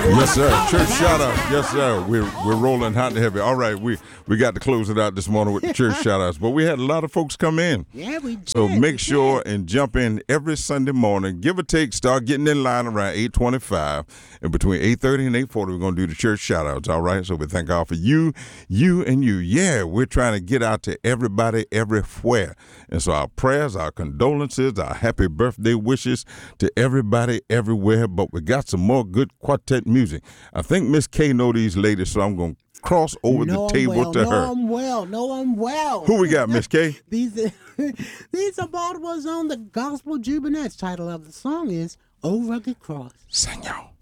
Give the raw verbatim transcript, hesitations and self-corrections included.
Yes, sir. Church shout out. Yes, sir. We're we're rolling hot and heavy. All right, we we got to close it out this morning with the church shout outs. But we had a lot of folks come in. Yeah, we did. So make we sure did. and jump in every Sunday morning. Give or take, start getting in line around eight twenty-five. And between eight thirty and eight forty, we're going to do the church shout outs. All right. So we thank God for you, you, and you. Yeah, we're trying to get out to everybody everywhere. And so our prayers, our condolences, our happy birthday wishes to everybody everywhere. But we got some more good quartet music. I think Miss K know these ladies, so I'm going to cross over know the table well, to know her. I'm well. Know I'm well. Who we got, Miss K? these, are, these are Baltimore's own the Gospel Jubilees. Title of the song is "O Rugged Cross." Sing y'all.